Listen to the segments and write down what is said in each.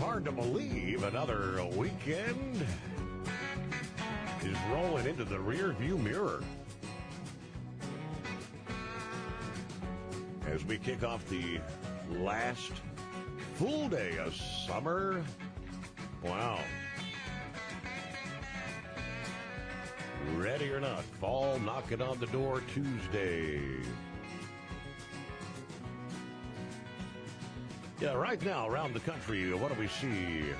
hard to believe another weekend is rolling into the rearview mirror. As we kick off the last full day of summer. Wow. Ready or not, fall knocking on the door Tuesday. Yeah, right now around the country, what do we see?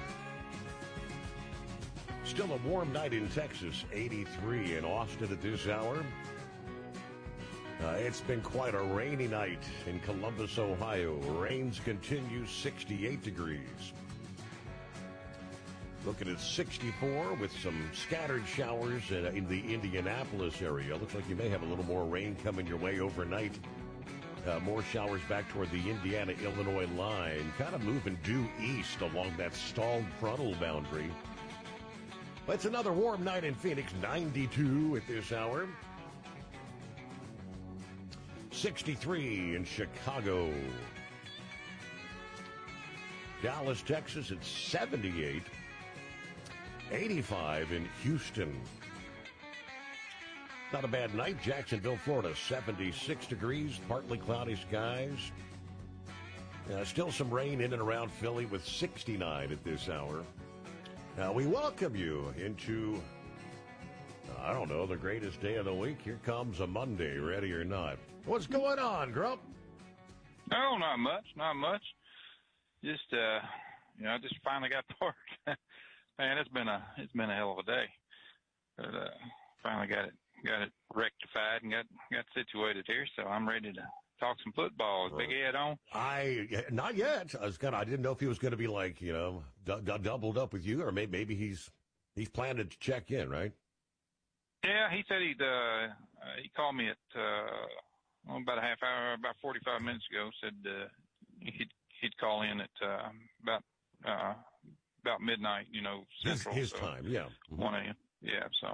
Still a warm night in Texas, 83 in Austin at this hour. It's been quite a rainy night in Columbus, Ohio. Rains continue, 68 degrees. Looking at 64 with some scattered showers in the Indianapolis area. Looks like you may have a little more rain coming your way overnight. More showers back toward the Indiana-Illinois line, kind of moving due east along that stalled frontal boundary. But it's another warm night in Phoenix, 92 at this hour. 63 in Chicago. Dallas, Texas, it's 78. 85 in Houston. Not a bad night. Jacksonville, Florida, 76 degrees, partly cloudy skies. Still some rain in and around Philly with 69 at this hour. Now we welcome you into, I don't know, the greatest day of the week. Here comes a Monday, ready or not. What's going on, Grump? No, not much. Just, I just finally got to work. Man, it's been a hell of a day. But, finally got it rectified and got situated here, so I'm ready to talk some football. Is Big Ed on? Not yet. I didn't know if he was going to be like, doubled up with you, or maybe he's planning to check in, right? Yeah, he said he called me at about a half hour, about 45 minutes ago. Said he'd call in at about midnight, Central. His time, yeah. 1 a.m. Yeah, so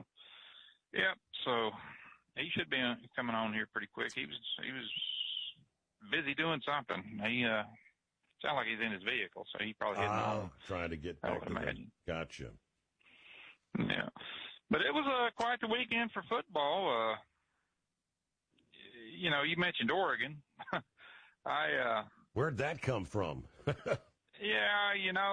he should be coming on here pretty quick. He was busy doing something. He sounded like he's in his vehicle, so he probably heading home. Trying to get back to bed. Gotcha. Yeah, but it was quite the weekend for football. You mentioned Oregon. Where'd that come from? Yeah,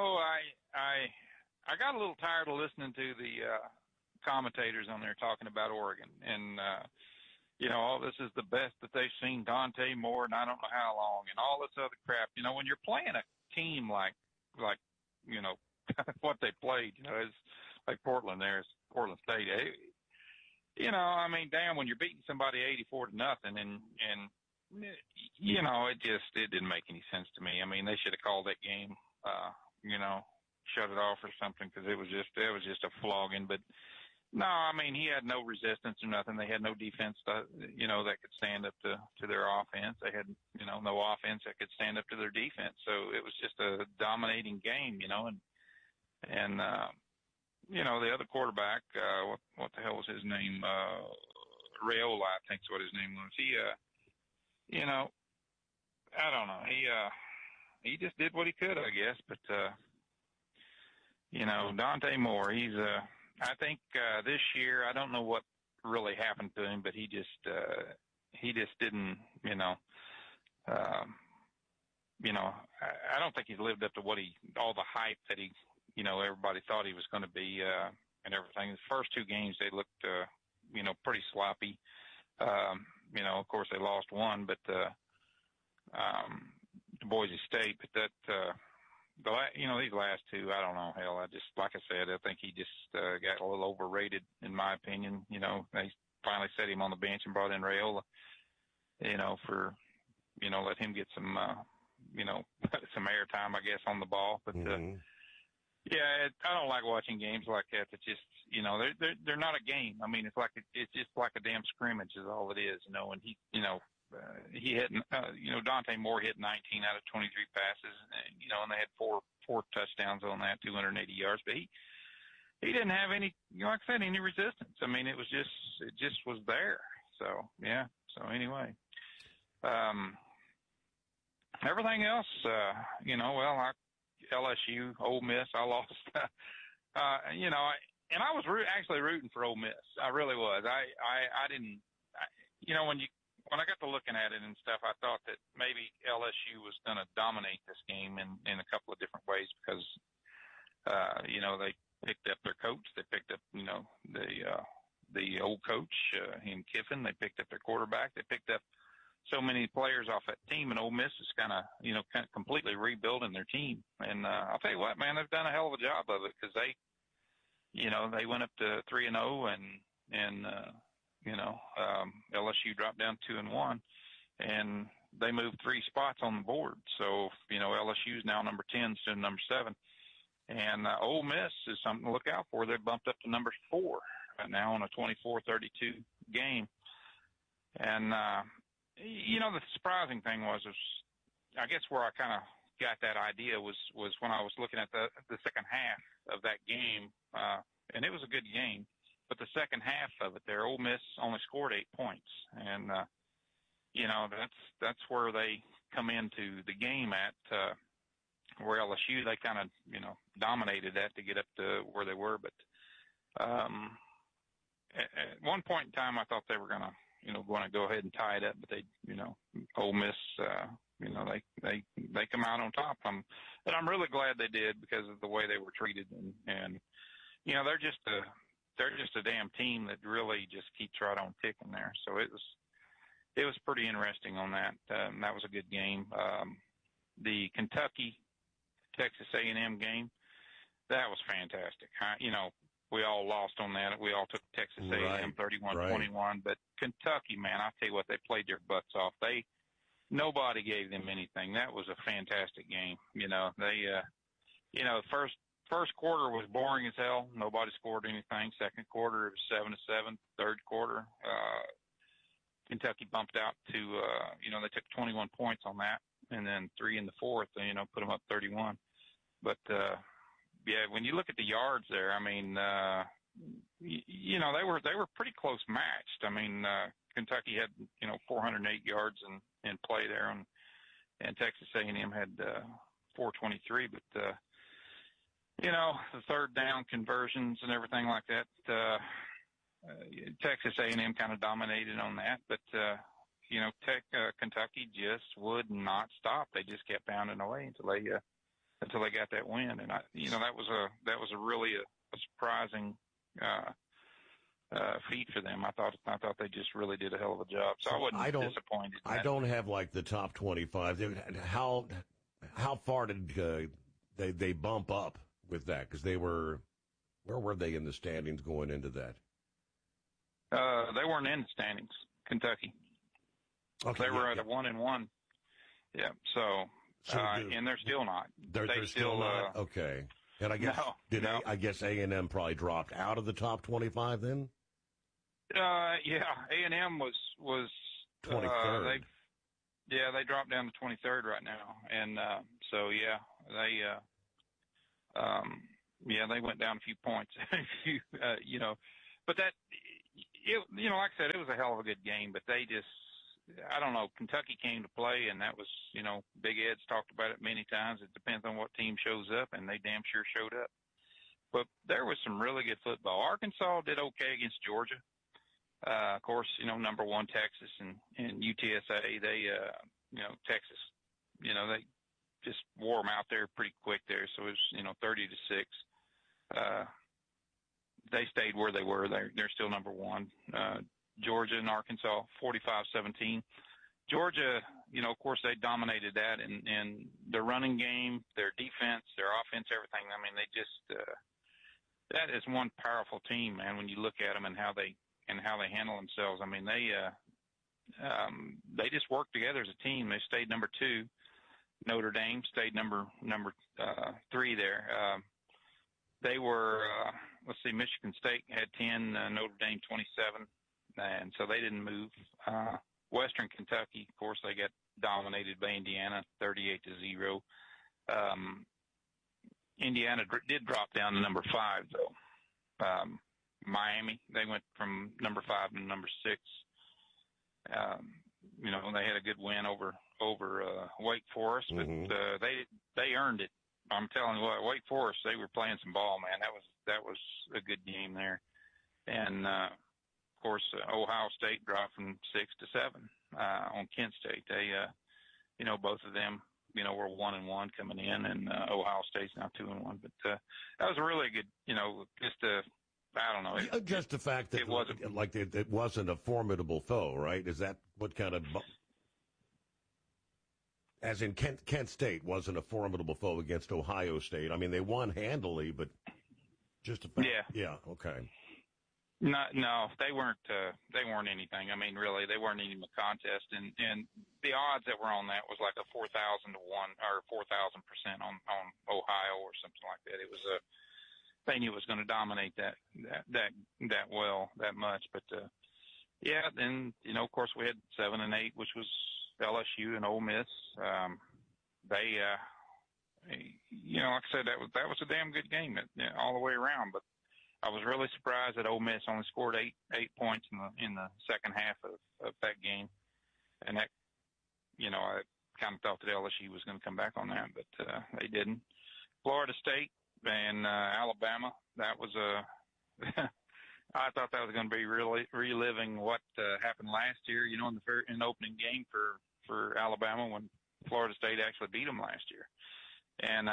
I got a little tired of listening to the commentators on there talking about Oregon, and all this is the best that they've seen Dante Moore, and I don't know how long, and all this other crap. When you're playing a team like what they played, it's like Portland. There's Portland State. Damn, when you're beating somebody 84-0, and it didn't make any sense to me. They should have called that game, shut it off or something, because it was just a flogging. But no, he had no resistance or nothing. They had no defense, that could stand up to their offense. They had, no offense that could stand up to their defense. So it was just a dominating game, and the other quarterback, what the hell was his name? Raiola, I think is what his name was. He, I don't know. He just did what he could, I guess. But, Dante Moore, I think, this year, I don't know what really happened to him, but he just didn't, I don't think he's lived up to all the hype that everybody thought he was going to be, and everything. His first two games, they looked, pretty sloppy. Of course they lost one, but, Boise State, but that, these last two, I don't know. Hell, like I said, I think he just, got a little overrated in my opinion. They finally set him on the bench and brought in Raiola, for, let him get some, some air time, I guess, on the ball. But, yeah, I don't like watching games like that. It's just, they're not a game. It's just like a damn scrimmage is all it is, and he hit, Dante Moore hit 19 out of 23 passes, and they had four touchdowns on that, 280 yards, but he didn't have any, like I said, any resistance. It just was there. So, yeah. So anyway, everything else, LSU, Ole Miss. I lost. You know, and I was actually rooting for Ole Miss. I really was. I didn't. You know, when I got to looking at it and stuff, I thought that maybe LSU was going to dominate this game in a couple of different ways because, you know, they picked up their coach. They picked up, you know, the old coach in Kiffin. They picked up their quarterback. They picked up so many players off that team, and Ole Miss is kind of completely rebuilding their team. And I'll tell you what, man, they've done a hell of a job of it because they went up to 3-0, and LSU dropped down 2-1, and they moved 3 spots on the board. So LSU is now number 10 instead of number 7, and Ole Miss is something to look out for. They bumped up to number 4 right now on a 24-32 game, and the surprising thing was I guess where I kind of got that idea was when I was looking at the second half of that game, and it was a good game, but the second half of it there, Ole Miss only scored 8 points, and that's where they come into the game at, where LSU, they kind of dominated that to get up to where they were, but at one point in time I thought they were going to go ahead and tie it up, but they, Ole Miss, they come out on top. But I'm really glad they did because of the way they were treated, and they're just a damn team that really just keeps right on ticking there. So it was pretty interesting on that. That was a good game. The Kentucky Texas A&M game, that was fantastic. We all lost on that. We all took Texas A&M 31-21. Right. But Kentucky, man, I tell you what, they played their butts off. Nobody gave them anything. That was a fantastic game. First quarter was boring as hell. Nobody scored anything. Second quarter, it was 7-7. Third quarter, Kentucky bumped out to, they took 21 points on that, and then 3 in the fourth, put them up 31. But, yeah, when you look at the yards there, I mean, they were pretty close matched. I mean, Kentucky had 408 yards in play there, and Texas A&M had 423. But the third down conversions and everything like that, Texas A&M kind of dominated on that. But Kentucky just would not stop. They just kept pounding away until they got that win, and that was a really a surprising feat for them. I thought they just really did a hell of a job. So I wasn't disappointed. I don't have like the top 25. How far did they bump up with that? Because where were they in the standings going into that? They weren't in the standings. Kentucky. Okay, they were at a 1-1. Yeah. So and they're still not. They're still not? Okay. And I guess I guess A&M probably dropped out of the top 25 then? Yeah, A&M was 23rd. They dropped down to 23rd right now. And so they went down a few points. But that like I said, it was a hell of a good game, but they just, I don't know, Kentucky came to play, and that was, Big Ed's talked about it many times. It depends on what team shows up, and they damn sure showed up. But there was some really good football. Arkansas did okay against Georgia. Of course, number 1 Texas and UTSA, they, Texas, they just wore them out there pretty quick there. So it was, 30-6. They stayed where they were. They're still number 1. Georgia and Arkansas, 45-17. Georgia, of course, they dominated that, and their running game, their defense, their offense, everything. I mean, they just that is one powerful team, man. When you look at them and how they handle themselves, I mean, they just worked together as a team. They stayed number 2. Notre Dame stayed number 3 there. They were, Michigan State had 10, Notre Dame 27. And so they didn't move. Western Kentucky, of course, they got dominated by Indiana, 38-0. Indiana did drop down to number 5, though. Miami, they went from number 5 to number 6. They had a good win over Wake Forest, but they earned it. I'm telling you what, Wake Forest, they were playing some ball, man. That was a good game there. And of course, Ohio State dropped from 6 to 7 on Kent State. They, both of them, were 1-1 coming in, and Ohio State's now 2-1. But that was a really good, I don't know. Just the fact that it wasn't a formidable foe, right? Is that what kind of? As in Kent State wasn't a formidable foe against Ohio State. I mean, they won handily, but just a fact. Yeah. Okay. No, they weren't. They weren't anything. I mean, really, they weren't even a contest. And the odds that were on that was like a 4,000 to 1 or 4,000% on Ohio or something like that. It was they knew it was going to dominate that well that much. But yeah, then of course we had 7 and 8, which was LSU and Ole Miss. They like I said, that was a damn good game all the way around. But I was really surprised that Ole Miss only scored eight points in the second half of that game, and that I kind of thought that LSU was going to come back on that, but they didn't. Florida State and Alabama, that was I thought that was going to be really reliving what happened last year. In the opening game for Alabama when Florida State actually beat them last year, and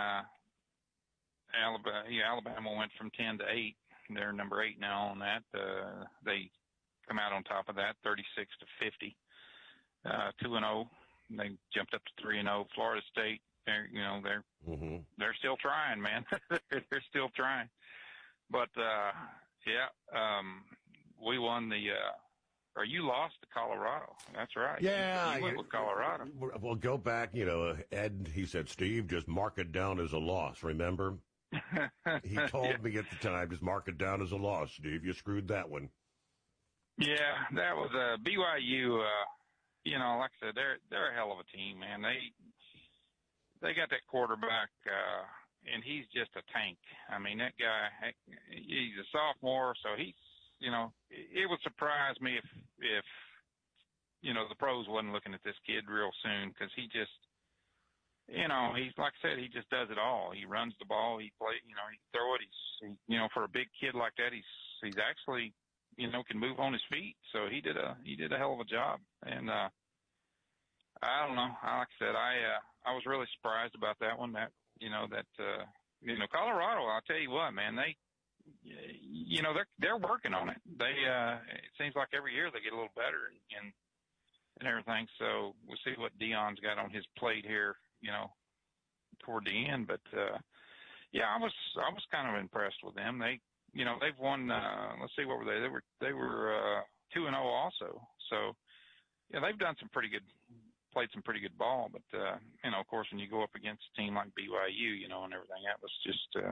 Alabama went from 10 to 8. They're number 8 now on that. They come out on top of that, 36 to 50, 2-0. They jumped up to 3-0. Florida State, they're still trying, man. They're still trying. But we won or you lost to Colorado. That's right. Yeah, you went with Colorado. Well, go back. Ed. He said, "Steve, just mark it down as a loss." Remember? He told me at the time, just mark it down as a loss, Steve. You screwed that one. Yeah, that was BYU. Like I said, they're a hell of a team, man. They got that quarterback, and he's just a tank. I mean, that guy, he's a sophomore, so he's, it would surprise me if the pros wasn't looking at this kid real soon, because he just. He's like I said, he just does it all. He runs the ball, he play, he throw it. For a big kid like that, he's actually, can move on his feet. So he did a hell of a job. And I don't know. Like I said, I was really surprised about that one. Colorado. I'll tell you what, man, they're working on it. It seems like every year they get a little better and everything. So we'll see what Deion's got on his plate here. Toward the end, but I was kind of impressed with them. They've won. Let's see, what were they? They were 2-0 also. So they've done played some pretty good ball. But of course, when you go up against a team like BYU, and everything, that was just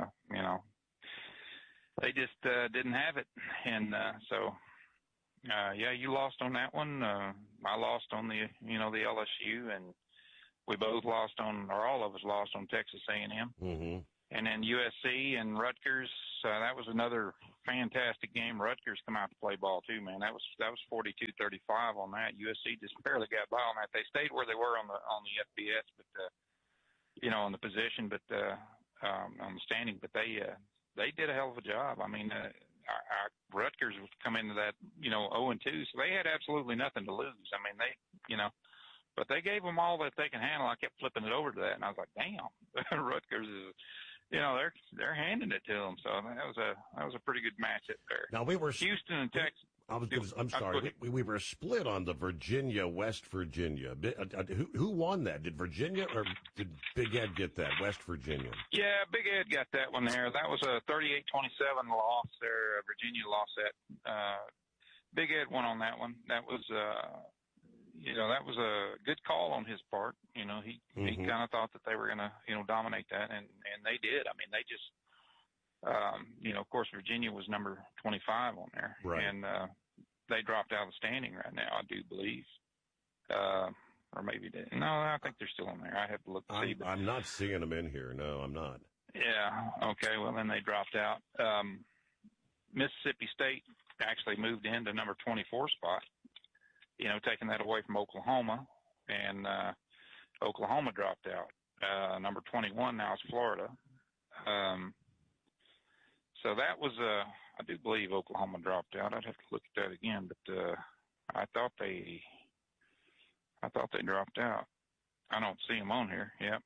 they just didn't have it, and so. You lost on that one. I lost on the LSU, and we both lost or all of us lost on Texas A&M. Mm-hmm. And then USC and Rutgers, that was another fantastic game. Rutgers come out to play ball too, man. That was 42-35 on that. USC just barely got by on that. They stayed where they were on the FBS, but on the position, but on the standing. But they did a hell of a job. I mean, Rutgers was come into that 0-2, so they had absolutely nothing to lose. I mean, but they gave them all that they can handle. I kept flipping it over to that, and I was like, damn, Rutgers is, they're handing it to them. So that was a pretty good matchup there. Now we were Houston and Texas. I'm sorry. We were split on the West Virginia. Who won that? Did Virginia or did Big Ed get that? West Virginia. Yeah, Big Ed got that one there. That was a 38-27 loss there. Virginia lost that. Big Ed won on that one. That was that was a good call on his part. He kind of thought that they were going to, dominate that, and they did. I mean, they just, of course, Virginia was number 25 on there, right. And they dropped out of the standing right now, I do believe, or maybe they. No, I think they're still in there. I have to look to see. I'm not seeing them in here. No, I'm not. Yeah. Okay. Well, then they dropped out. Mississippi State actually moved into number 24 spot. Taking that away from Oklahoma, and Oklahoma dropped out. Number 21 now is Florida. So that was, I do believe Oklahoma dropped out. I'd have to look at that again, but I thought they dropped out. I don't see them on here. Yep.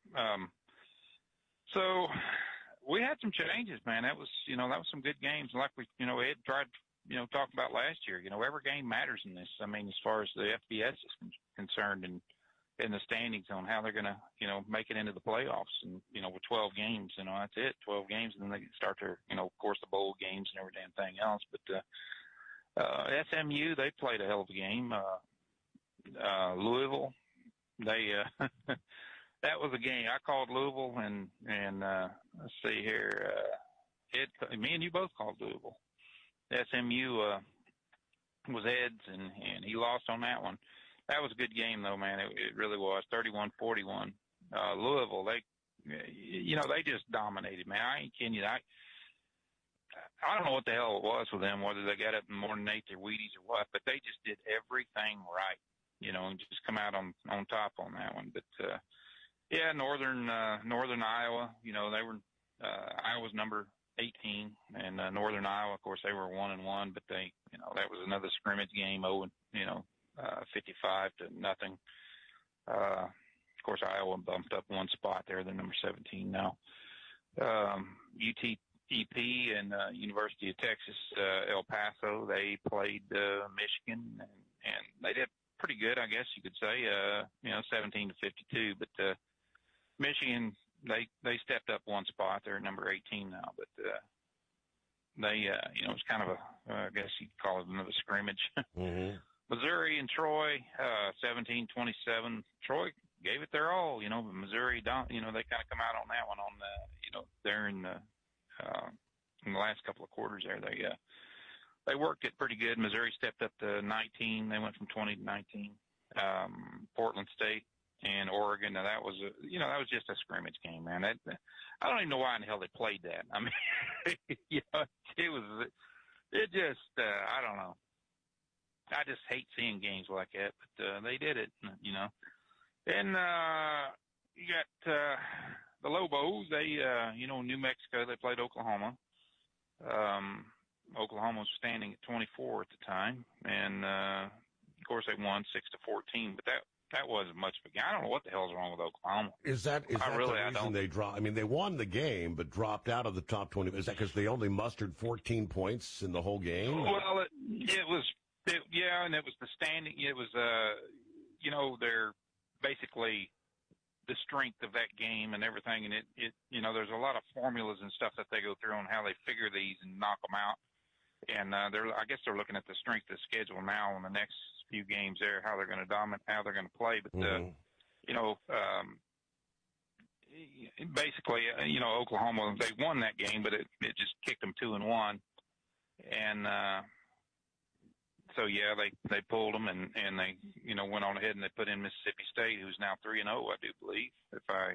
So we had some changes, man. That was some good games. Like Ed tried, talk about last year. Every game matters in this. I mean, as far as the FBS is concerned, and the standings on how they're going to, make it into the playoffs. And, with 12 games, that's it, 12 games. And then they start to, of course, the bowl games and every damn thing else. But SMU, they played a hell of a game. Louisville, they that was a game. I called Louisville, and let's see here. Me and you both called Louisville. SMU was Ed's, and he lost on that one. That was a good game, though, man. It really was. 31-41. Louisville, they just dominated, man. I ain't kidding you. I don't know what the hell it was with them, whether they got up in the morning and ate their Wheaties or what, but they just did everything right, and just come out on top on that one. But yeah, northern Iowa, they were Iowa's number 18, and northern Iowa, of course, they were 1-1, but they, that was another scrimmage game, 55-0. Of course, Iowa bumped up one spot there. They're number 17 now. UTEP and University of Texas, El Paso, they played Michigan, and they did pretty good, I guess you could say, 17-52. But Michigan, they stepped up one spot. They're number 18 now, but they, it's kind of I guess you'd call it another scrimmage. Mm-hmm. Missouri and Troy, 17-27. Troy gave it their all, but Missouri, they kind of come out on that one they're in the last couple of quarters there. They worked it pretty good. Missouri stepped up to 19. They went from 20 to 19. Portland State and Oregon. Now that was that was just a scrimmage game, man. I don't even know why in the hell they played that. I mean, it just, I don't know. I just hate seeing games like that, but they did it, And you got the Lobos. They, New Mexico. They played Oklahoma. Oklahoma was standing at 24 at the time, and of course they won 6-14. But that wasn't much of a game. I don't know what the hell's wrong with Oklahoma. Is that the reason they dropped? I mean, they won the game, but dropped out of the top 20. Is that because they only mustered 14 points in the whole game? Well, it was. Yeah, and it was the standing. It was, they're basically the strength of that game and everything. And it there's a lot of formulas and stuff that they go through on how they figure these and knock them out. And I guess they're looking at the strength of the schedule now on the next few games there, how they're going to dominate, how they're going to play. But basically, Oklahoma, they won that game, but it just kicked them 2-1, and. So yeah, they pulled them and they went on ahead and they put in Mississippi State, who's now 3-0, I do believe, if I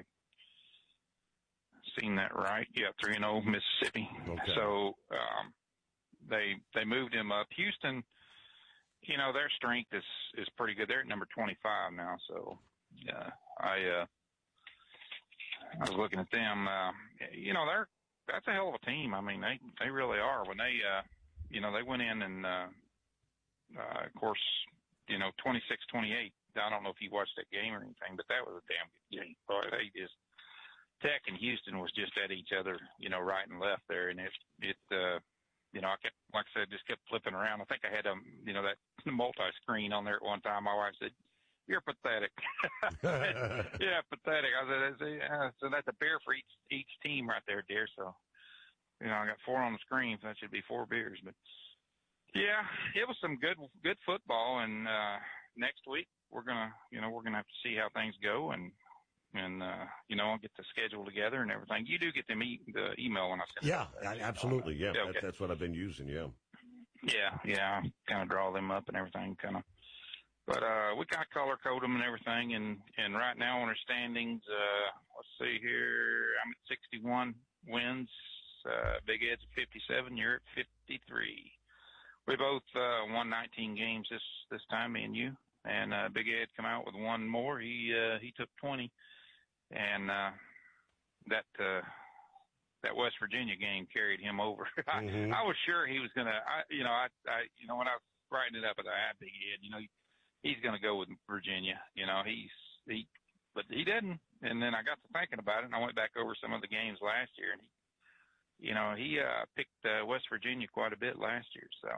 seen that right. Yeah, 3-0 Mississippi. Okay. So they moved him up. Houston, their strength is pretty good. They're at number 25 now. So I was looking at them. That's a hell of a team. I mean, they really are. When they they went in and. Of course, 26-28. I don't know if you watched that game or anything, but that was a damn good game. Boy, Tech and Houston was just at each other, right and left there, and I kept, like I said, just kept flipping around. I think I had that multi-screen on there at one time. My wife said, "You're pathetic." Yeah, pathetic. I said, so that's a beer for each team right there, dear. So, I got 4 on the screen, so that should be 4 beers, but. Yeah, it was some good football, and next week we're gonna have to see how things go, and get the schedule together and everything. You do get the email when I send it. Yeah, absolutely. Yeah, okay. That's what I've been using. Yeah. Yeah, kind of draw them up and everything, kind of. But we kind of color code them and everything, and right now on our standings, let's see here, I'm at 61 wins. Big Ed's at 57. You're at 53. We both won 19 games this time, me and you. And Big Ed come out with one more. He took 20. and that West Virginia game carried him over. Mm-hmm. I was sure he was gonna. When I was writing it up, I had a big head. He's gonna go with Virginia. But he didn't. And then I got to thinking about it, and I went back over some of the games last year, and he picked West Virginia quite a bit last year. So.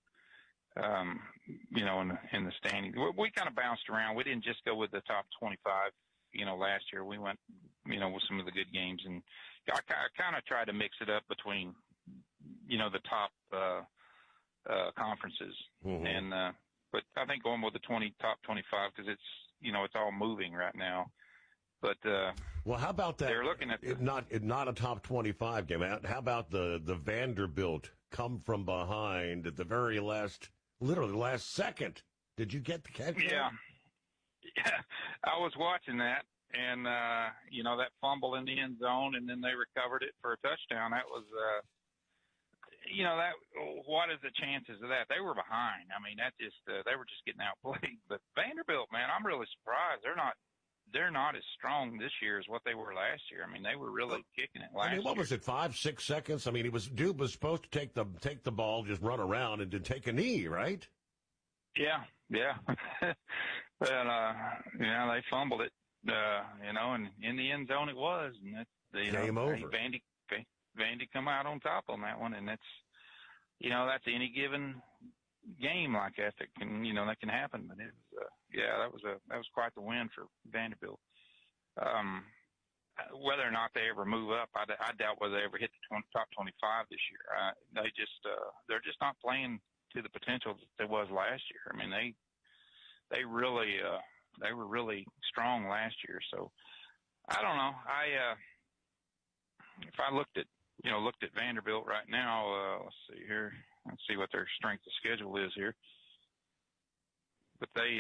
In the standings, we kind of bounced around. We didn't just go with the top 25. Last year we went, with some of the good games, and I kind of tried to mix it up between, the top conferences. Mm-hmm. And but I think going with the top 25 because it's it's all moving right now. But well, how about that? They're looking at not a top 25 game. How about the Vanderbilt come from behind at the very last second? Did you get the catch? Yeah, I was watching that, and that fumble in the end zone, and then they recovered it for a touchdown. That was, what is the chances of that? They were behind. I mean, that just they were just getting outplayed. But Vanderbilt, man, I'm really surprised. They're not as strong this year as what they were last year. I mean, they were really kicking it last year. What was it, 5-6 seconds? I mean, dude was supposed to take the ball, just run around, and to take a knee, right? Yeah. But they fumbled it, and in the end zone it was, and that's game over. Vandy come out on top on that one, and that's any given game like that can happen. But it was that was quite the win for Vanderbilt. Whether or not they ever move up, I doubt whether they ever hit the top 25 this year. They're just not playing to the potential that there was last year. I mean, they really they were really strong last year. So I don't know. If I looked at Vanderbilt right now, let's see here. Let's see what their strength of schedule is here. But they,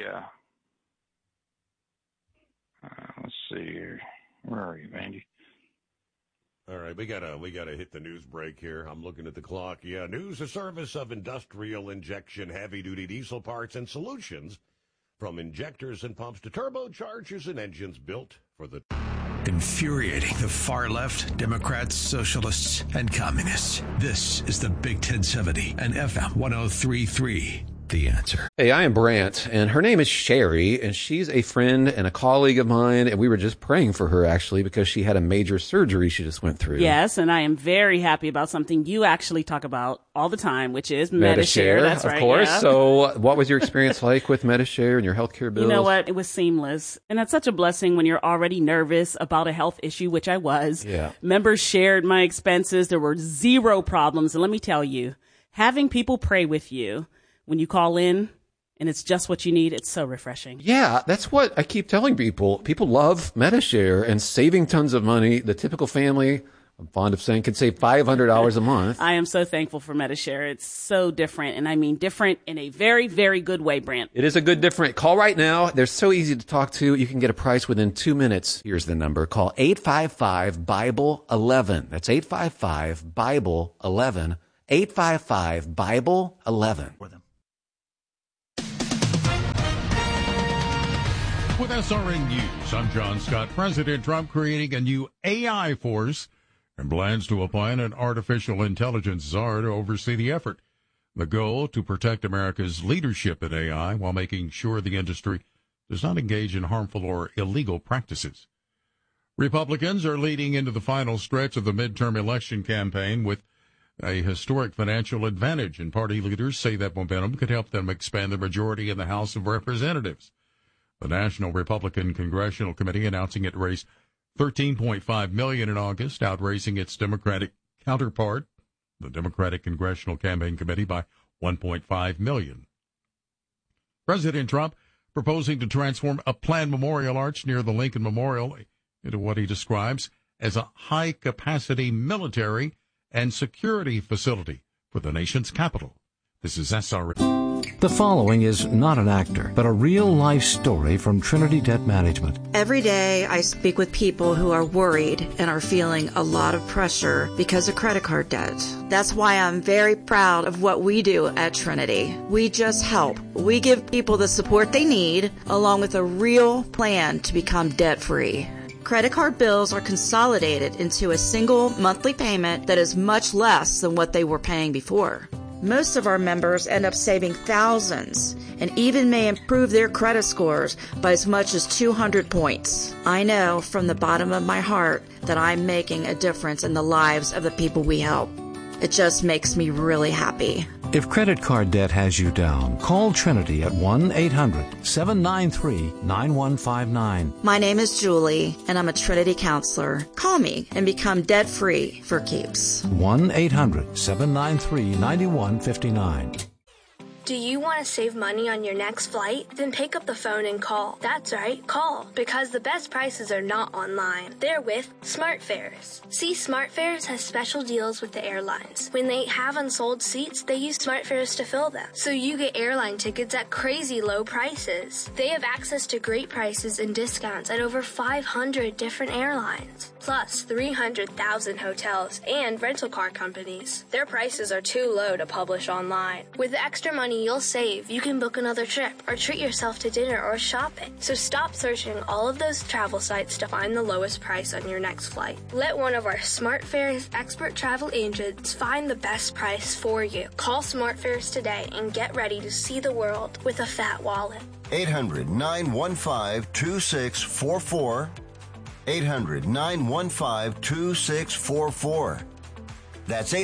let's see here. Where are you, Vandy? All right, we gotta hit the news break here. I'm looking at the clock. Yeah, news: a service of industrial injection heavy-duty diesel parts and solutions, from injectors and pumps to turbochargers and engines built for the. Infuriating the far left, Democrats, socialists, and communists. This is the Big 1070 and FM 103.3. The Answer. Hey, I am Brant, and her name is Sherry, and she's a friend and a colleague of mine, and we were just praying for her, actually, because she had a major surgery she just went through. Yes, and I am very happy about something you actually talk about all the time, which is Medi-Share. That's right, of course. Yeah. So what was your experience like with Medi-Share and your healthcare bills? You know what? It was seamless, and that's such a blessing when you're already nervous about a health issue, which I was. Yeah. Members shared my expenses. There were zero problems, and let me tell you, having people pray with you when you call in and it's just what you need, it's so refreshing. Yeah, that's what I keep telling people. People love Medi-Share and saving tons of money. The typical family, I'm fond of saying, can save $500 a month. I am so thankful for Medi-Share. It's so different, and I mean different in a very, very good way, Brant. It is a good different. Call right now. They're so easy to talk to. You can get a price within 2 minutes. Here's the number. Call 855-BIBLE-11. That's 855-BIBLE-11. 855-BIBLE-11. With SRN News, I'm John Scott. President Trump creating a new AI force and plans to appoint an artificial intelligence czar to oversee the effort. The goal, to protect America's leadership in AI while making sure the industry does not engage in harmful or illegal practices. Republicans are leading into the final stretch of the midterm election campaign with a historic financial advantage, and party leaders say that momentum could help them expand their majority in the House of Representatives. The National Republican Congressional Committee announcing it raised $13.5 million in August, outraising its Democratic counterpart, the Democratic Congressional Campaign Committee, by $1.5 million. President Trump proposing to transform a planned memorial arch near the Lincoln Memorial into what he describes as a high-capacity military and security facility for the nation's capital. This is SRN. The following is not an actor, but a real-life story from Trinity Debt Management. Every day I speak with people who are worried and are feeling a lot of pressure because of credit card debt. That's why I'm very proud of what we do at Trinity. We just help. We give people the support they need, along with a real plan to become debt-free. Credit card bills are consolidated into a single monthly payment that is much less than what they were paying before. Most of our members end up saving thousands and even may improve their credit scores by as much as 200 points. I know from the bottom of my heart that I'm making a difference in the lives of the people we help. It just makes me really happy. If credit card debt has you down, call Trinity at 1-800-793-9159. My name is Julie, and I'm a Trinity counselor. Call me and become debt-free for keeps. 1-800-793-9159. Do you want to save money on your next flight? Then pick up the phone and call. That's right, call. Because the best prices are not online. They're with SmartFares. See, SmartFares has special deals with the airlines. When they have unsold seats, they use SmartFares to fill them. So you get airline tickets at crazy low prices. They have access to great prices and discounts at over 500 different airlines. Plus 300,000 hotels and rental car companies. Their prices are too low to publish online. With the extra money you'll save, you can book another trip or treat yourself to dinner or shopping. So stop searching all of those travel sites to find the lowest price on your next flight. Let one of our SmartFares expert travel agents find the best price for you. Call SmartFares today and get ready to see the world with a fat wallet. 800-915-2644. 800-915-2644. That's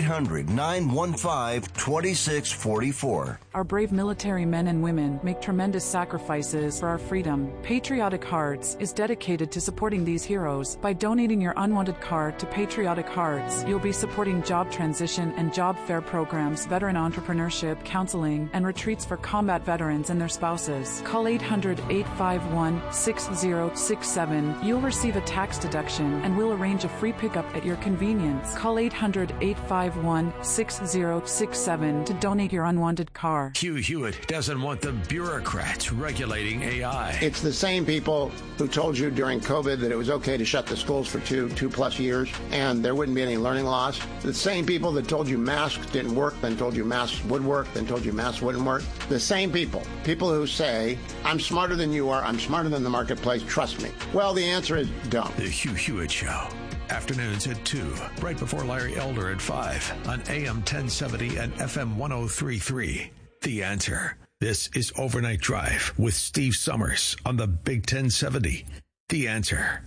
800-915-2644. Our brave military men and women make tremendous sacrifices for our freedom. Patriotic Hearts is dedicated to supporting these heroes. By donating your unwanted card to Patriotic Hearts, you'll be supporting job transition and job fair programs, veteran entrepreneurship, counseling, and retreats for combat veterans and their spouses. Call 800-851-6067. You'll receive a tax deduction, and we'll arrange a free pickup at your convenience. Call 800-851-6067 to donate your unwanted card. Hugh Hewitt doesn't want the bureaucrats regulating AI. It's the same people who told you during COVID that it was okay to shut the schools for two plus years and there wouldn't be any learning loss. The same people that told you masks didn't work, then told you masks would work, then told you masks wouldn't work. The same people who say, I'm smarter than you are, I'm smarter than the marketplace, trust me. Well, the answer is don't. The Hugh Hewitt Show. Afternoons at 2, right before Larry Elder at 5 on AM 1070 and FM 103.3. The Answer. This is Overnight Drive with Steve Summers on the Big 1070. The Answer.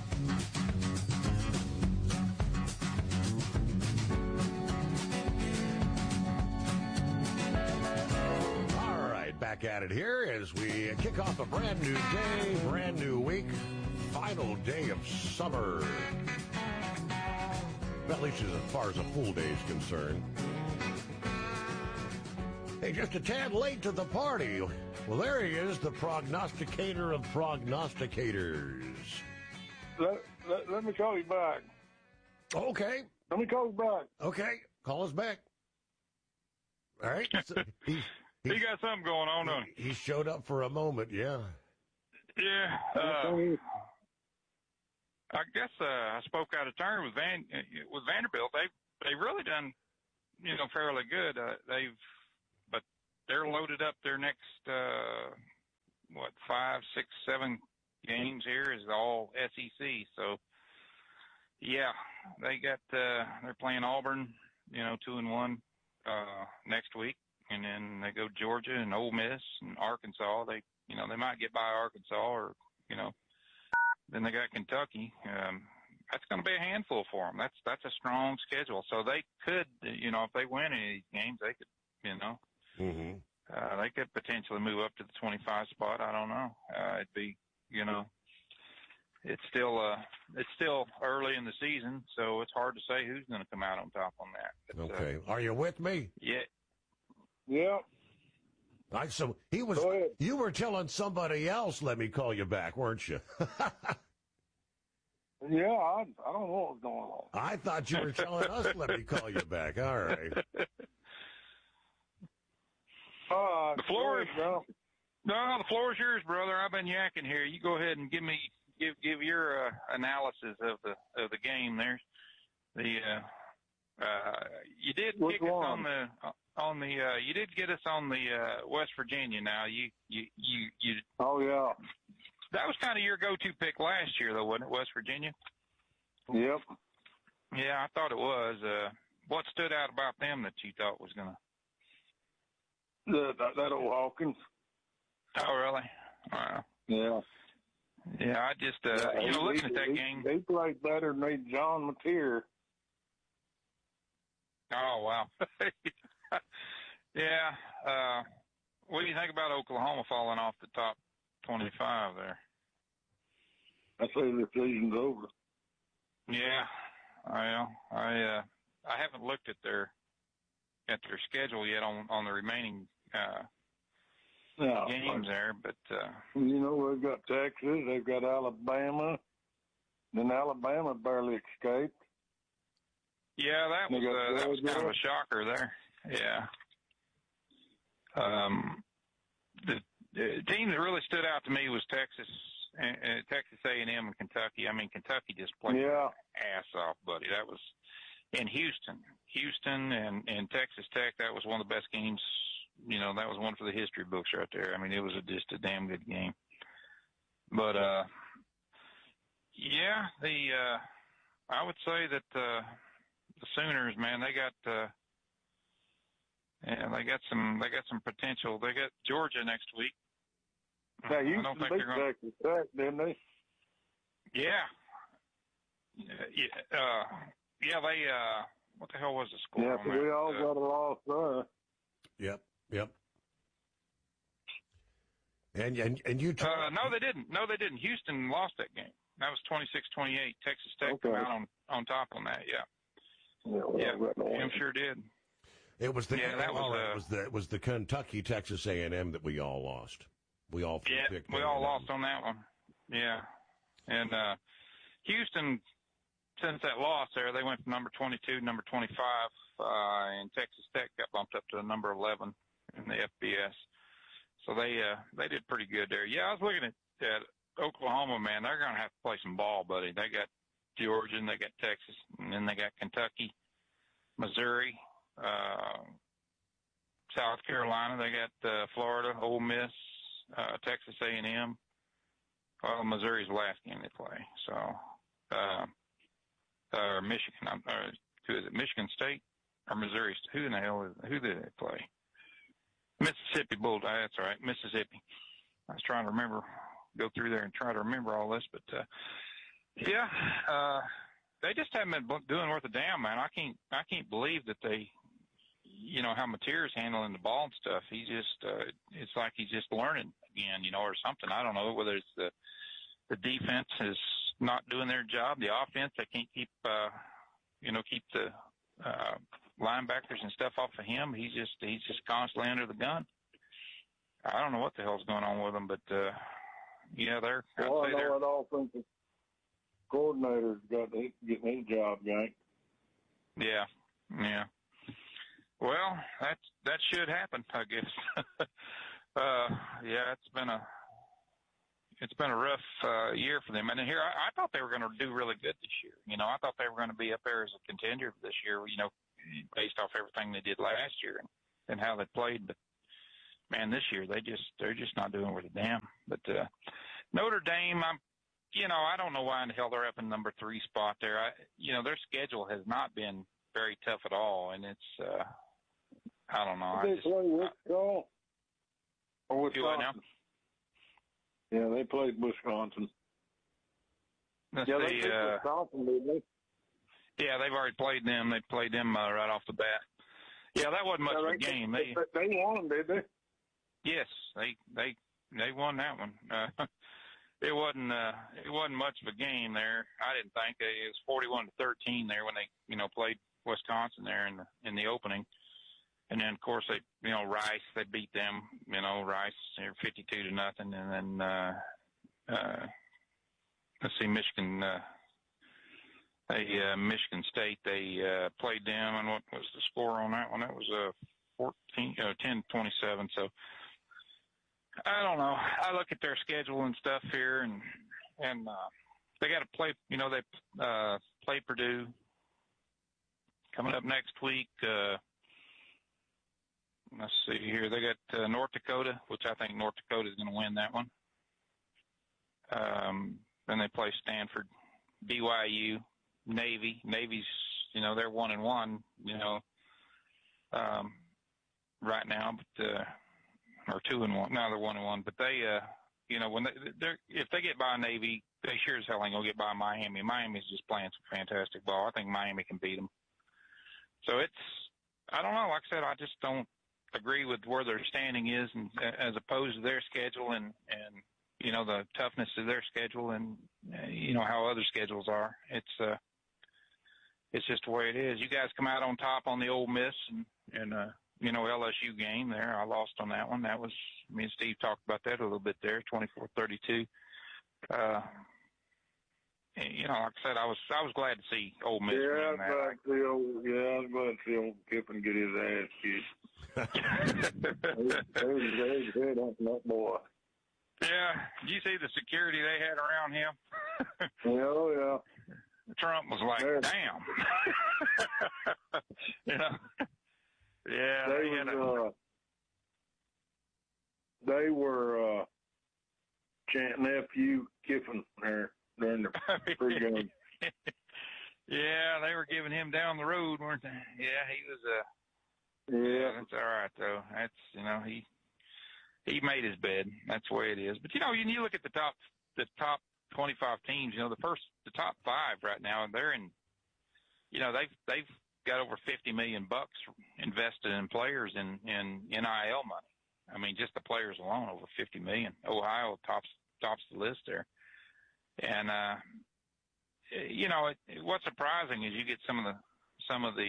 All right, back at it here as we kick off a brand new day, brand new week, final day of summer. Well, at least as far as a full day is concerned. Hey, just a tad late to the party. Well, there he is, the prognosticator of prognosticators. Let me call you back. Okay. Let me call you back. Okay. Call us back. All right. So he got something going on, don't he? He showed up for a moment, yeah. Yeah. I guess I spoke out of turn with Vanderbilt. They really done, fairly good. But they're loaded up their next 5, 6, 7 games here is all SEC. So yeah, they got they're playing Auburn, 2-1 next week, and then they go Georgia and Ole Miss and Arkansas. They might get by Arkansas or then they got Kentucky. That's going to be a handful for them. That's a strong schedule. So they could, if they win any of these games, they could, they could potentially move up to the 25 spot. I don't know. It'd be, it's still early in the season, so it's hard to say who's going to come out on top on that. But, okay. Are you with me? Yeah. Yeah. So you were telling somebody else, let me call you back, weren't you? Yeah, I don't know what's going on. I thought you were telling us, let me call you back. All right. The floor is the floor is yours, brother. I've been yakking here. You go ahead and give your analysis of the game there. You did kick us you did get us on the West Virginia. Now you Oh yeah. That was kind of your go-to pick last year, though, wasn't it, West Virginia? Yep. Yeah, I thought it was. What stood out about them that you thought was going to? That old Hawkins. Oh, really? Wow. Yeah. Yeah, I just, looking at that game. They played better than John Mateer. Oh, wow. Yeah. What do you think about Oklahoma falling off the top 25 there? I say the season's over. Yeah. Well, I haven't looked at their schedule yet on the remaining games there, but they've got Texas, they've got Alabama, then Alabama barely escaped. Yeah, that was kind of a shocker there. Yeah. The team that really stood out to me was Texas A&M and Kentucky. I mean, Kentucky just played their ass off, buddy. That was in Houston and Texas Tech. That was one of the best games. That was one for the history books right there. I mean, it was just a damn good game. But I would say that the Sooners, man, they got some potential. They got Georgia next week. Yeah, I don't think they're going to Texas Tech, didn't they? Yeah. They what the hell was the score? Yeah, on so that? we all got a loss there. Yep. And you no, they didn't. Houston lost that game. That was 26-28. Texas Tech came out on top on that. Yeah. Jim sure did. It was the Kentucky Texas A&M that we all lost. We all picked. We all lost on that one. Yeah, and Houston, since that loss there, they went from number 22 to number 25, and Texas Tech got bumped up to number 11 in the FBS. So they did pretty good there. Yeah, I was looking at Oklahoma, man. They're going to have to play some ball, buddy. They got Georgia, and they got Texas, and then they got Kentucky, Missouri, South Carolina. They got Florida, Ole Miss, Texas A&M. Well, Missouri's the last game they play. So, or Michigan. Who is it? Michigan State or Missouri? Who in the hell who did they play? Mississippi Bulldogs. That's right, Mississippi. I was trying to remember, go through there and try to remember all this, but they just haven't been doing worth a damn, man. I can't believe that they, how Mateer's handling the ball and stuff. He just, it's like he's just learning again, or something. I don't know whether it's the defense is not doing their job, the offense. They can't keep the linebackers and stuff off of him. He's just constantly under the gun. I don't know what the hell's going on with them, but they're. Well, I know that offensive coordinator's getting his job going. Yeah. Well, that should happen, I guess. It's been a rough year for them. And here, I thought they were going to do really good this year. I thought they were going to be up there as a contender this year. Based off everything they did last year and how they played. But man, this year they're just not doing worth a damn. But Notre Dame, I don't know why in the hell they're up in number 3 spot there. Their schedule has not been very tough at all, and it's I don't know. Did they play Wisconsin? Or Wisconsin? Do what now? Yeah, they played Wisconsin. Let's they see, played Wisconsin, didn't they? Yeah, they've already played them. They played them right off the bat. Yeah, that wasn't much of a game. They won, did they? Yes, they won that one. It wasn't much of a game there. I didn't think it was 41-13 there when they played Wisconsin there in the opening, and then of course they Rice, they beat them. Rice 52-0, and then let's see, Michigan. Michigan State, they played them, and what was the score on that one? That was 10-27. So I don't know. I look at their schedule and stuff here, and they got to play. They play Purdue coming up next week. Let's see here. They got North Dakota, which I think North Dakota is going to win that one. Then they play Stanford, BYU, Navy. Navy's, they're 1-1, right now, but or 2-1. No, they're 1-1. But they, when if they get by Navy, they sure as hell ain't gonna get by Miami. Miami's just playing some fantastic ball. I think Miami can beat them. So I don't know. Like I said, I just don't agree with where their standing is, and as opposed to their schedule and the toughness of their schedule and how other schedules are. It's just the way it is. You guys come out on top on the Ole Miss and LSU game there. I lost on that one. That was, me and Steve talked about that a little bit there, 24-32. Like I said, I was glad to see Ole Miss win that. I was glad to see old Kiffin get his ass kicked. that boy. Yeah, did you see the security they had around him? Yeah. Trump was like, damn. Yeah. They were chanting F.U. Kiffin there during the pregame. Yeah, they were giving him down the road, weren't they? Yeah, he was Yeah, that's all right though. That's he made his bed. That's the way it is. But when you look at the top 25 teams, the top 5 right now, they're in. They've got over $50 million invested in players in NIL money. I mean, just the players alone, over $50 million. Ohio tops the list there. And what's surprising is you get some of the some of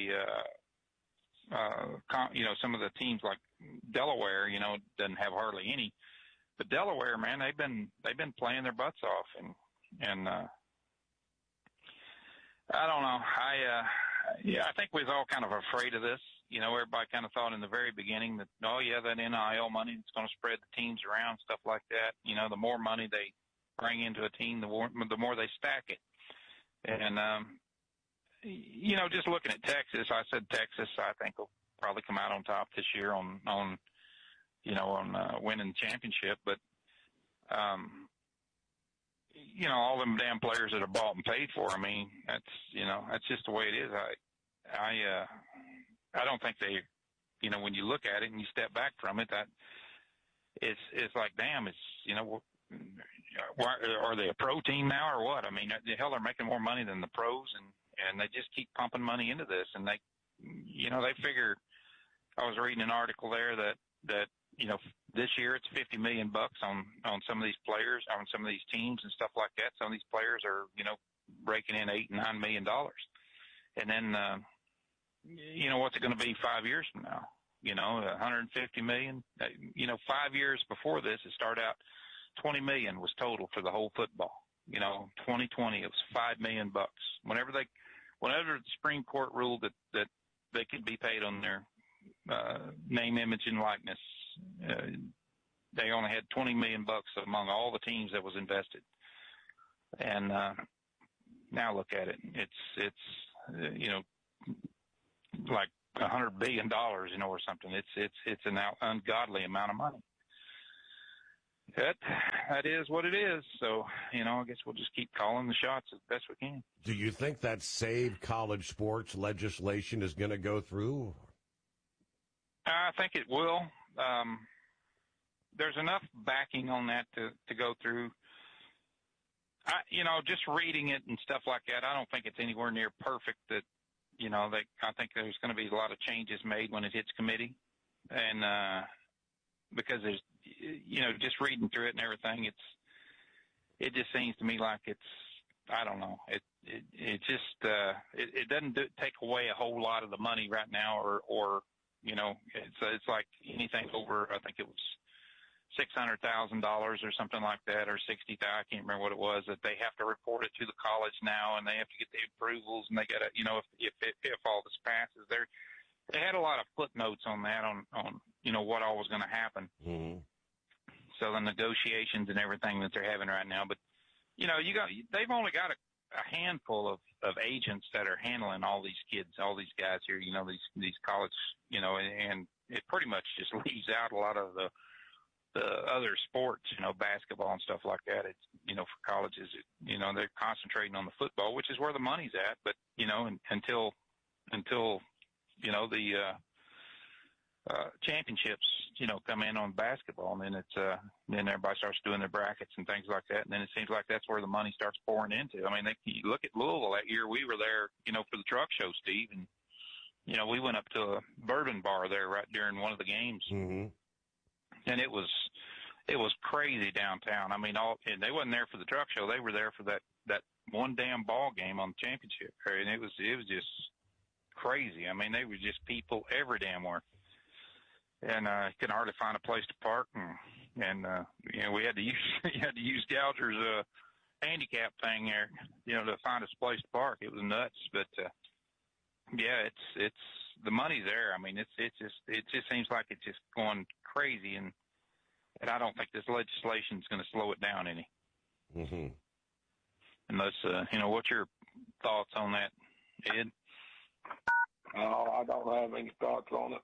the teams like Delaware, doesn't have hardly any. But Delaware, man, they've been playing their butts off, and I don't know. I think we was all kind of afraid of this. Everybody kind of thought in the very beginning that, that NIL money is going to spread the teams around, stuff like that. The more money they bring into a team, the more they stack it. And just looking at Texas, I said Texas, I think will probably come out on top this year on winning the championship. But, all them damn players that are bought and paid for, I mean, that's just the way it is. I don't think they, when you look at it and you step back from it, that it's like, damn, why, are they a pro team now or what? I mean, hell, they're making more money than the pros, and they just keep pumping money into this, and they figure. I was reading an article there that this year it's $50 million on some of these players, on some of these teams and stuff like that. Some of these players are raking in $8 and $9 million, and then what's it going to be 5 years from now? $150 million. 5 years before this, it started out $20 million was total for the whole football. 2020 it was $5 million. Whenever the Supreme Court ruled that they could be paid on their name, image, and likeness, they only had $20 million among all the teams that was invested. And now look at it. It's like $100 billion, or something. It's an ungodly amount of money. That is what it is. So, I guess we'll just keep calling the shots as best we can. Do you think that Save College Sports legislation is going to go through? I think it will. There's enough backing on that to go through. Just reading it and stuff like that, I don't think it's anywhere near perfect. That I think there's going to be a lot of changes made when it hits committee, and because there's just reading through it and everything, it just seems to me like I don't know, it doesn't take away a whole lot of the money right now, or it's like anything over, I think it was $600,000 or something like that, or 60,000. I can't remember what it was, that they have to report it to the college now, and they have to get the approvals, and they got to, if all this passes, they had a lot of footnotes on that, on what all was going to happen. Mm-hmm. So the negotiations and everything that they're having right now, but they've only got a handful of agents that are handling all these kids, all these guys here, these college, and it pretty much just leaves out a lot of the the other sports, basketball and stuff like that. It's, for colleges, they're concentrating on the football, which is where the money's at. But, until the championships, come in on basketball, and then then everybody starts doing their brackets and things like that. And then it seems like that's where the money starts pouring into. I mean, you look at Louisville that year, we were there, for the truck show, Steve, and, we went up to a bourbon bar there right during one of the games. Mm-hmm. And it was crazy downtown. I mean, and they wasn't there for the truck show. They were there for that one damn ball game on the championship. And it was just crazy. I mean, they were just people every damn where. And couldn't hardly find a place to park, and we had to use Gouger's handicap thing there, to find us a place to park. It was nuts, but yeah, it's the money's there. I mean, it just seems like it's just going crazy, and I don't think this legislation is going to slow it down any. Mm-hmm. Unless what's your thoughts on that, Ed? Oh, I don't have any thoughts on it.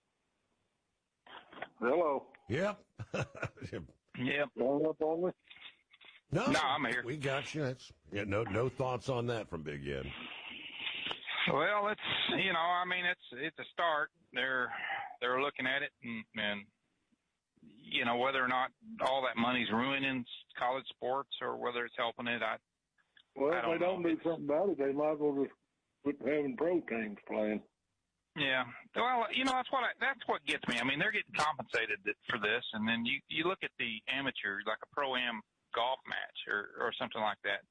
Hello. Yep. Yep. Going up on me? No, I'm here. We got you. No thoughts on that from Big Ed. Well, it's it's a start. They're looking at it, and whether or not all that money's ruining college sports or whether it's helping it, if they don't do something about it, they might as well just quit having pro teams playing. Yeah. Well, that's what gets me. I mean, they're getting compensated for this, and then you look at the amateur, like a pro-am golf match or something like that.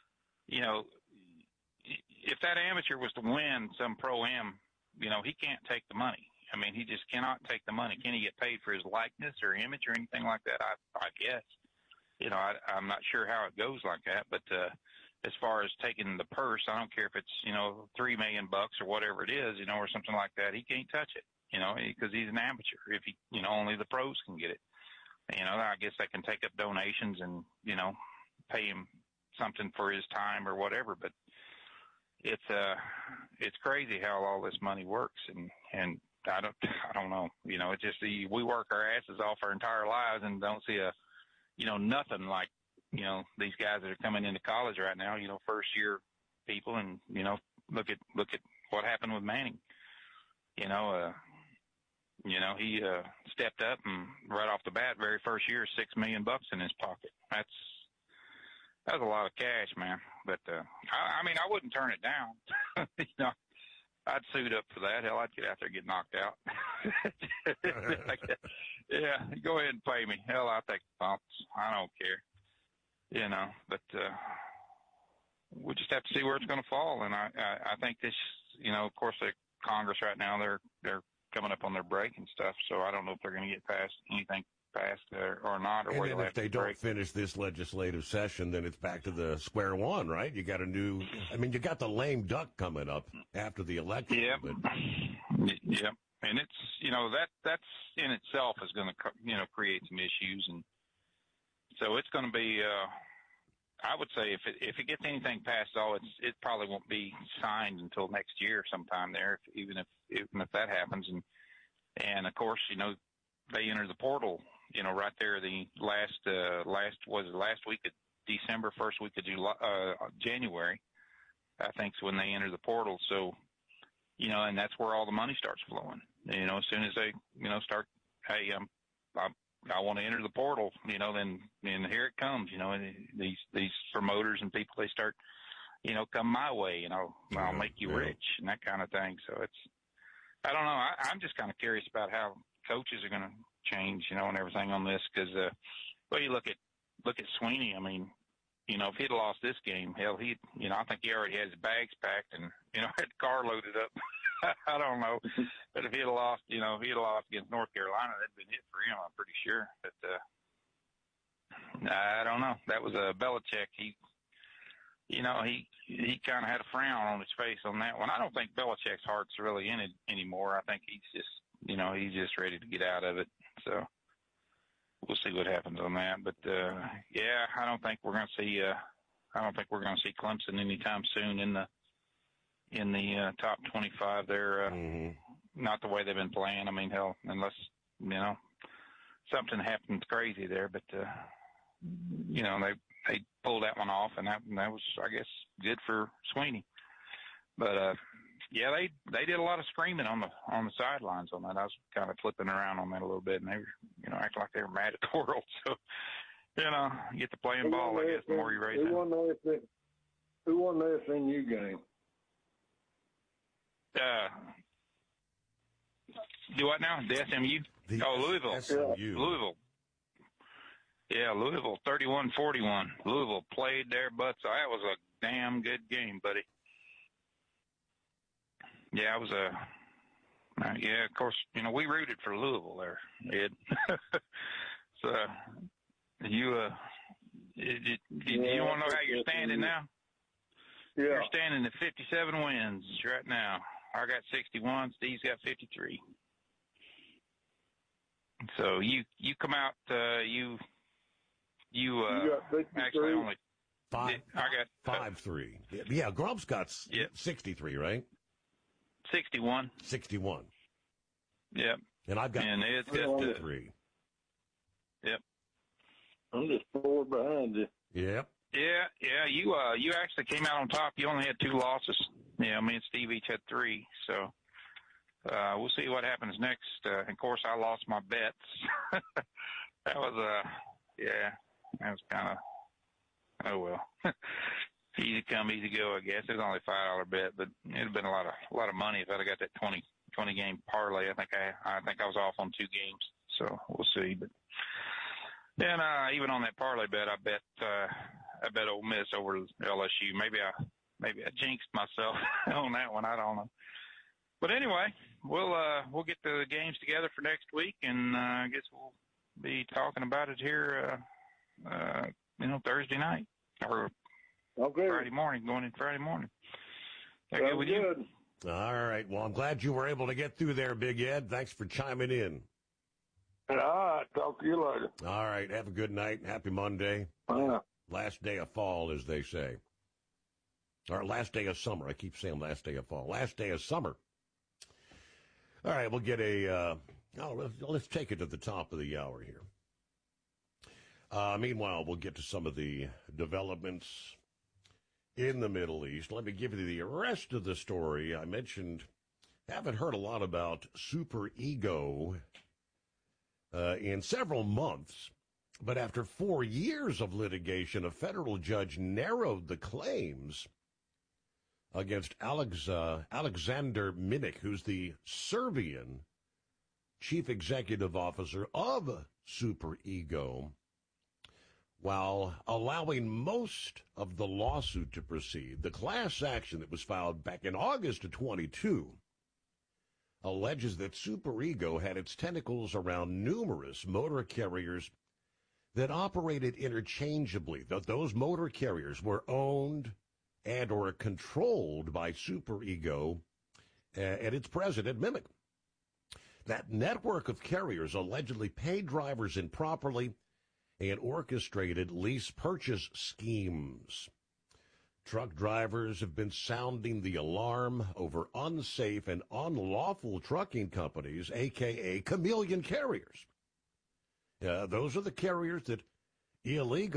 If that amateur was to win some pro-am, he can't take the money. I mean, he just cannot take the money. Can he get paid for his likeness or image or anything like that? I guess. I'm not sure how it goes like that, but as far as taking the purse, I don't care if it's, $3 million or whatever it is, or something like that. He can't touch it, because he's an amateur. If he, only the pros can get it. I guess they can take up donations and, pay him something for his time or whatever, but it's crazy how all this money works. And I don't know, it's just, we work our asses off our entire lives and don't see nothing like, these guys that are coming into college right now, first year people, and, look at what happened with Manning. He stepped up and right off the bat, very first year, $6 million in his pocket. That's a lot of cash, man. But, I wouldn't turn it down. I'd suit up for that. Hell, I'd get out there and get knocked out. Yeah, go ahead and pay me. Hell, I'll take the bumps. I don't care. But we'll just have to see where it's going to fall. And I think this, of course, the Congress right now, they're coming up on their break and stuff. So I don't know if they're going to get anything passed or not. Or and then if they don't finish this legislative session, then it's back to the square one, right? You got you got the lame duck coming up after the election. Yeah. Yep. And it's, that's in itself is going to, create some issues. And so it's going to be, I would say if it gets anything passed, it probably won't be signed until next year sometime there, even if that happens. And of course, they enter the portal, right there the last week of December, first week of January, I think is when they enter the portal. So, and that's where all the money starts flowing. As soon as they, start, hey, I want to enter the portal, then here it comes, these promoters and people, they start, come my way, I'll make you rich and that kind of thing. So I don't know. I'm just kind of curious about how coaches are going to change, and everything on this. Cause, you look at Sweeney. I mean, if he'd lost this game, hell, I think he already had his bags packed and, had the car loaded up. I don't know. But if he'd lost, against North Carolina, that'd been it for him, I'm pretty sure. But, I don't know. That was Belichick. He kind of had a frown on his face on that one. I don't think Belichick's heart's really in it anymore. I think he's just, he's just ready to get out of it. So we'll see what happens on that. But, yeah, I don't think we're going to see Clemson anytime soon in the top 25. They're not the way they've been playing. I mean, hell, unless something happened crazy there, but you know, they pulled that one off, and that was, I guess, good for Sweeney. But yeah, they did a lot of screaming on the sidelines on that. I was kind of flipping around on that a little bit, and they were, you know, acting like they were mad at the world. So, you know, you get to playing ball, I guess, the more you raise it. Who won the SMU game? Do what now? The SMU? Louisville. SMU. Louisville. Yeah, Louisville, 31-41. Louisville played their butts. That was a damn good game, buddy. Yeah, it was yeah, of course, you know, we rooted for Louisville there, Ed. So, you want to know how you're standing now? Yeah. You're standing at 57 wins right now. I got 61. Steve's got 53. So you come out. You actually only 5. I got 5-3. Yeah, Grump's got 63, right? 61. 61. Yep. And I've got 53. Yep. I'm just 4 behind you. Yep. Yeah. You actually came out on top. You only had 2 losses. Yeah, me and Steve each had 3. So we'll see what happens next. Of course, I lost my bets. That was that was kind of, oh well. Easy come, easy go, I guess. It was only a $5 bet, but it'd have been a lot of money if I'd have got that 20 game parlay. I think I was off on 2 games, so we'll see. But then even on that parlay bet, I bet Ole Miss over LSU. Maybe I jinxed myself on that one. I don't know. But anyway, we'll get the games together for next week, and I guess we'll be talking about it here, Thursday night or Friday morning, going in Friday morning. That good with you? All right. Well, I'm glad you were able to get through there, Big Ed. Thanks for chiming in. All right. Talk to you later. All right. Have a good night. Happy Monday. Last day of fall, as they say. Or last day of summer. I keep saying last day of fall. Last day of summer. All right. We'll get let's take it to the top of the hour here. Meanwhile, we'll get to some of the developments in the Middle East. Let me give you the rest of the story. I mentioned, haven't heard a lot about Super Ego in several months, but after 4 years of litigation, a federal judge narrowed the claims against Alexander Minik, who's the Serbian chief executive officer of Super Ego, while allowing most of the lawsuit to proceed. The class action that was filed back in August of 22 alleges that Super Ego had its tentacles around numerous motor carriers that operated interchangeably. Those motor carriers were owned and or controlled by Super Ego and its president, Minik. That network of carriers allegedly paid drivers improperly and orchestrated lease purchase schemes. Truck drivers have been sounding the alarm over unsafe and unlawful trucking companies, a.k.a. chameleon carriers. Those are the carriers that illegally